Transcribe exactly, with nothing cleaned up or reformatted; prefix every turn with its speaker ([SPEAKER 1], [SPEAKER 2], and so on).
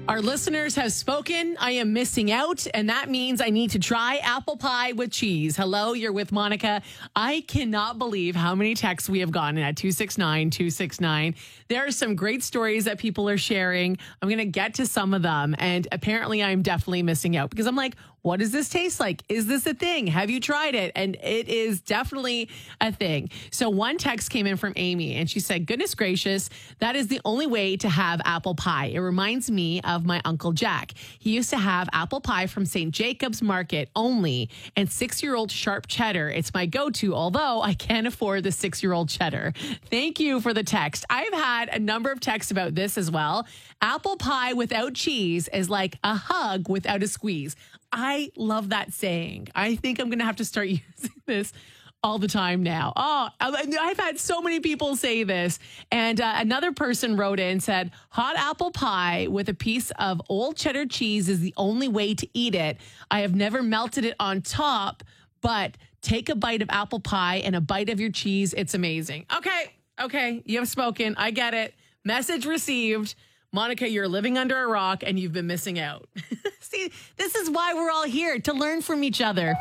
[SPEAKER 1] Our listeners have spoken. I am missing out, and that means I need to try apple pie with cheese. Hello, you're with Monica. I cannot believe how many texts we have gotten at two six nine, two six nine. There are some great stories that people are sharing. I'm going to get to some of them, and apparently I'm definitely missing out because I'm like, what does this taste like? Is this a thing? Have you tried it? And it is definitely a thing. So one text came in from Amy, and she said, goodness gracious, that is the only way to have apple pie. It reminds me of my Uncle Jack. He used to have apple pie from Saint Jacob's Market only and six-year-old sharp cheddar. It's my go-to, although I can't afford the six-year-old cheddar. Thank you for the text. I've had a number of texts about this as well. Apple pie without cheese is like a hug without a squeeze. I love that saying. I think I'm going to have to start using this all the time now. Oh, I've had so many people say this. And uh, another person wrote in and said, hot apple pie with a piece of old cheddar cheese is the only way to eat it. I have never melted it on top, but take a bite of apple pie and a bite of your cheese. It's amazing. Okay. Okay. You have spoken. I get it. Message received. Monica, you're living under a rock and you've been missing out. See, this is why we're all here, to learn from each other.